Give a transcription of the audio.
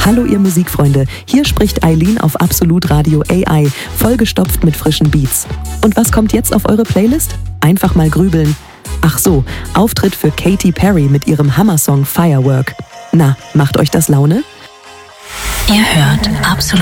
Hallo ihr Musikfreunde, hier spricht Eileen auf Absolut Radio AI, vollgestopft mit frischen Beats. Und was kommt jetzt auf eure Playlist? Einfach mal grübeln. Ach so, Auftritt für Katy Perry mit ihrem Hammersong Firework. Na, macht euch das Laune? Ihr hört Absolut